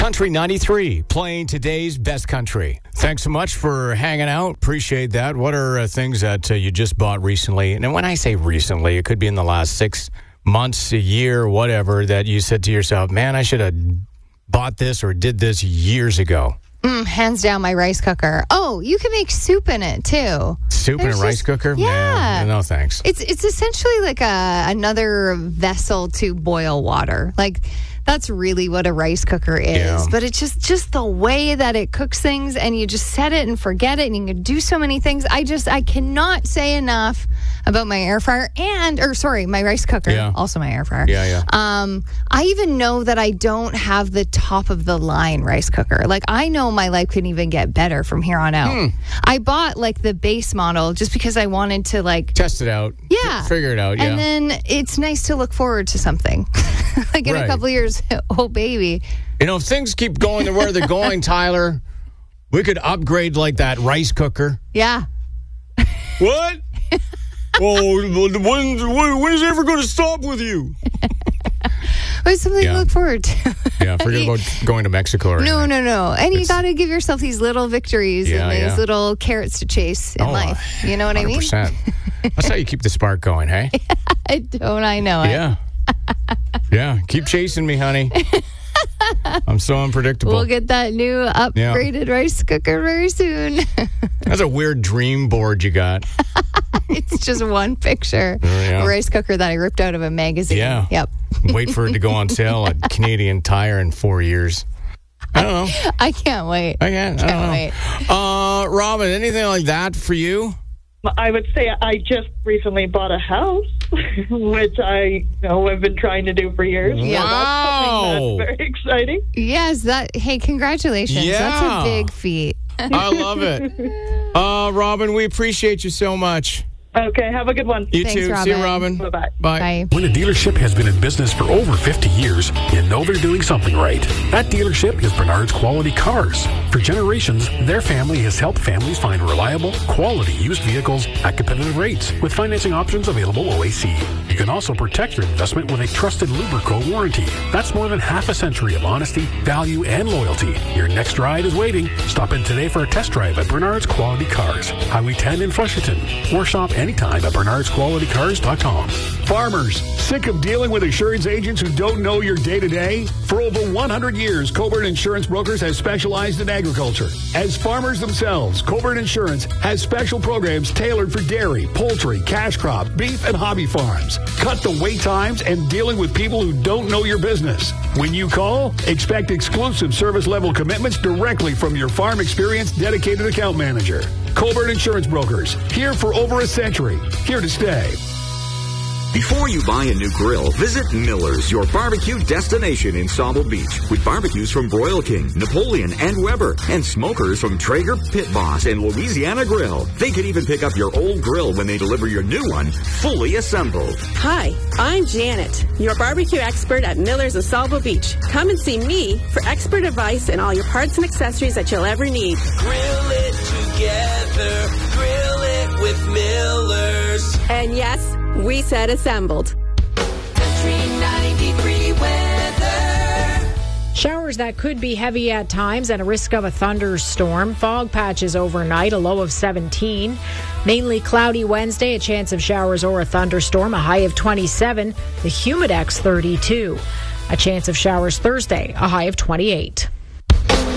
Country 93, playing today's best country. Thanks so much for hanging out. Appreciate that. What are things that you just bought recently? And when I say recently, it could be in the last 6 months, a year, whatever, that you said to yourself, man, I should have bought this or did this years ago. Hands down, my rice cooker. Oh, you can make soup in it, too. Soup in a rice cooker? Yeah. No, thanks. It's essentially like another vessel to boil water. Like, that's really what a rice cooker is. Yeah. But it's just the way that it cooks things, and you just set it and forget it, and you can do so many things. I cannot say enough about my air fryer my rice cooker. Yeah. Also my air fryer. Yeah. I even know that I don't have the top of the line rice cooker. Like, I know my life can even get better from here on out. I bought like the base model just because I wanted to test it out. Yeah. Figure it out. Yeah. And then it's nice to look forward to something. Like in a couple of years, oh baby. You know, if things keep going to where they're going, Tyler, we could upgrade like that rice cooker. Yeah. What? When's it ever going to stop with you? It's something to look forward to. Yeah, forget about going to Mexico or anything. No. And you got to give yourself these little victories and these little carrots to chase in life. You know what 100%. I mean? That's how you keep the spark going, hey? Don't I know it? Yeah. Yeah, keep chasing me, honey. I'm so unpredictable. We'll get that new upgraded rice cooker very soon. That's a weird dream board you got. It's just one picture. A rice cooker that I ripped out of a magazine. Yeah. Yep. Wait for it to go on sale at Canadian Tire in 4 years. I don't know. I can't wait. I don't know. Robin, anything like that for you? I would say I just recently bought a house, which I have been trying to do for years. Wow. So that's something that's very exciting. Yes, hey, congratulations. Yeah. That's a big feat. I love it. Robin, we appreciate you so much. Okay, have a good one. You Thanks, too. Robin. See you, Robin. Bye-bye. Bye. When a dealership has been in business for over 50 years, you know they're doing something right. That dealership is Bernard's Quality Cars. For generations, their family has helped families find reliable, quality used vehicles at competitive rates with financing options available OAC. You can also protect your investment with a trusted Lubrico warranty. That's more than half a century of honesty, value, and loyalty. Your next ride is waiting. Stop in today for a test drive at Bernard's Quality Cars, Highway 10 in Flusherton, or shop anytime at bernardsqualitycars.com. Farmers, sick of dealing with insurance agents who don't know your day-to-day? For over 100 years, Coburn Insurance Brokers has specialized in agriculture. As farmers themselves, Coburn Insurance has special programs tailored for dairy, poultry, cash crop, beef, and hobby farms. Cut the wait times and dealing with people who don't know your business. When you call, expect exclusive service level commitments directly from your farm experience dedicated account manager. Coburn Insurance Brokers, here for over a century, here to stay. Before you buy a new grill, visit Miller's, your barbecue destination in Sauble Beach, with barbecues from Broil King, Napoleon, and Weber, and smokers from Traeger, Pit Boss, and Louisiana Grill. They can even pick up your old grill when they deliver your new one, fully assembled. Hi, I'm Janet, your barbecue expert at Miller's of Sauble Beach. Come and see me for expert advice and all your parts and accessories that you'll ever need. Grill it together, grill it with Miller's. And yes, we said assembled. Country 93 weather. Showers that could be heavy at times and a risk of a thunderstorm. Fog patches overnight, a low of 17. Mainly cloudy Wednesday, a chance of showers or a thunderstorm, a high of 27. The Humidex 32. A chance of showers Thursday, a high of 28.